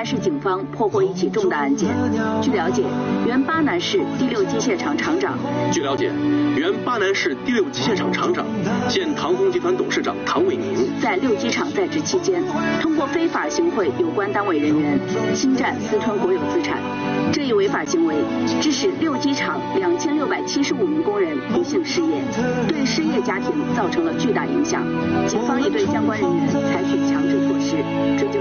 台市警方破获一起重大案件。据了解，原巴南市第6机械厂厂长。 据了解，原巴南市第6机械厂厂长、现唐鸿集团董事长唐伟宁， 在6机厂在职期间，通过非法行贿有关单位人员，侵占私吞国有资产。这一违法行为致使6机厂2675名工人不幸失业，对失业家庭造成了巨大影响。警方也对相关人员采取强制措施，追究。